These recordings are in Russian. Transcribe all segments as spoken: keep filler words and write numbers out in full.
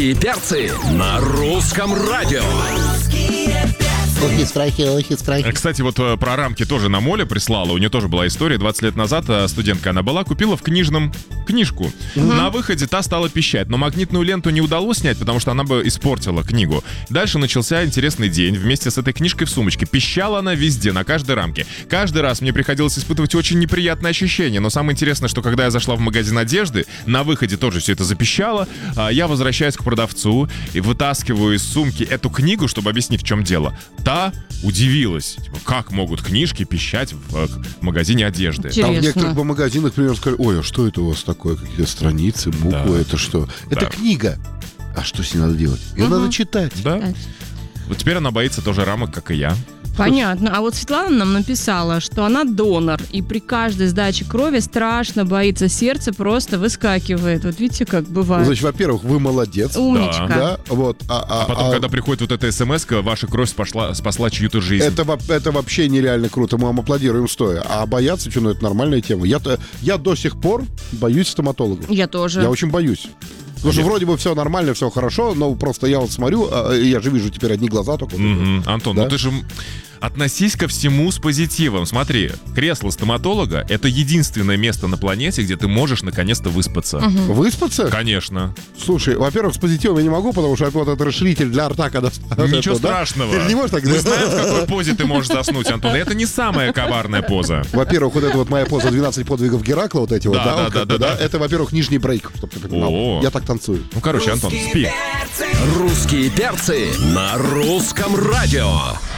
И перцы на русском радио. Охи, страхи, охи, страхи. Кстати, вот э, про рамки тоже нам Оля прислала. У нее тоже была история. двадцать лет назад э, студентка она была, купила в книжном книжку. Mm-hmm. На выходе та стала пищать, но магнитную ленту не удалось снять, потому что она бы испортила книгу. Дальше начался интересный день вместе с этой книжкой в сумочке. Пищала она везде, на каждой рамке. Каждый раз мне приходилось испытывать очень неприятные ощущения. Но самое интересное, что когда я зашла в магазин одежды, на выходе тоже все это запищало. А я возвращаюсь к продавцу и вытаскиваю из сумки эту книгу, чтобы объяснить, в чем дело. Та удивилась, типа, как могут книжки пищать в, в магазине одежды. Интересно. Там в некоторых по магазинах, например, сказали: ой, а что это у вас такое? Какие страницы, буквы, Да. это что? Да. Это книга. А что с ней надо делать? Ее Угу. надо читать. Да. Вот теперь она боится тоже рамок, как и я. Понятно. А вот Светлана нам написала, что она донор, и при каждой сдаче крови страшно боится, сердце просто выскакивает. Вот видите, как бывает. Значит, во-первых, вы молодец. Умничка. Да, вот. А, а- А потом, а когда приходит вот эта смс-ка, ваша кровь спасла, спасла чью-то жизнь. это, во- это вообще нереально круто. Мы вам аплодируем стоя. А бояться, что, ну, это нормальная тема. Я, я до сих пор боюсь стоматологов. Я тоже. Я очень боюсь. Потому что вроде бы все нормально, все хорошо, но просто я вот смотрю, а, я же вижу теперь одни глаза только. Мгм. Антон, Да? ну ты же относись ко всему с позитивом. Смотри, кресло стоматолога — это единственное место на планете, где ты можешь наконец-то выспаться. Выспаться? Конечно. Слушай, во-первых, с позитивом я не могу, потому что вот этот расширитель для рта, когда... Ничего это, да? страшного. Ты же не можешь так... Мы знаем, в какой позе ты можешь заснуть, Антон. И это не самая коварная поза. Во-первых, вот это вот моя поза двенадцать подвигов Геракла, вот эти вот, Да, да, да, вот да, как бы, да, да. это, во-первых, нижний брейк, чтобы ты понимал. О. Я так танцую. Ну, короче, Антон, спи. Русские перцы на русском радио.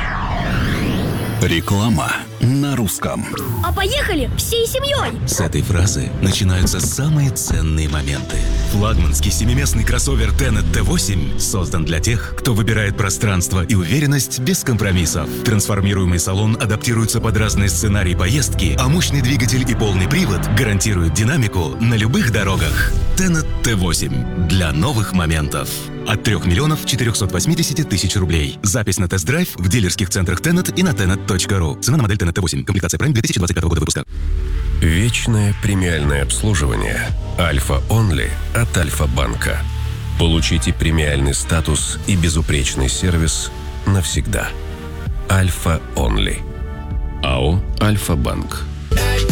Реклама на русском. А поехали всей семьей! С этой фразы начинаются самые ценные моменты. Флагманский семиместный кроссовер Tenet ти восемь создан для тех, кто выбирает пространство и уверенность без компромиссов. Трансформируемый салон адаптируется под разные сценарии поездки, а мощный двигатель и полный привод гарантируют динамику на любых дорогах. Tenet ти восемь для новых моментов. От трех миллионов четырехсот восьмидесяти тысяч рублей. Запись на тест-драйв в дилерских центрах Tenet и на tenet точка ру. Цена на модель Tenet ти восемь. Комплектация Prime две тысячи двадцать пятого года выпуска. Вечное премиальное обслуживание Альфа Онли от Альфа-банка. Получите премиальный статус и безупречный сервис навсегда. Альфа Онли. АО Альфа-банк.